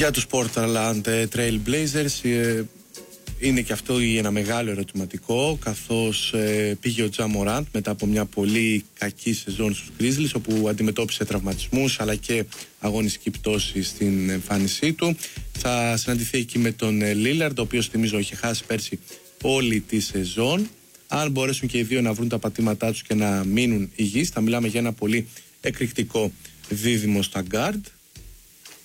Για τους Portland Trail Blazers είναι και αυτό ένα μεγάλο ερωτηματικό, καθώς πήγε ο Ja Morant μετά από μια πολύ κακή σεζόν στους Grizzlies, όπου αντιμετώπισε τραυματισμούς αλλά και αγωνιστική πτώση στην εμφάνισή του. Θα συναντηθεί εκεί με τον Lillard, ο οποίος θυμίζω είχε χάσει πέρσι όλη τη σεζόν. Αν μπορέσουν και οι δύο να βρουν τα πατήματά τους και να μείνουν υγιείς, θα μιλάμε για ένα πολύ εκρηκτικό δίδυμο στα guard.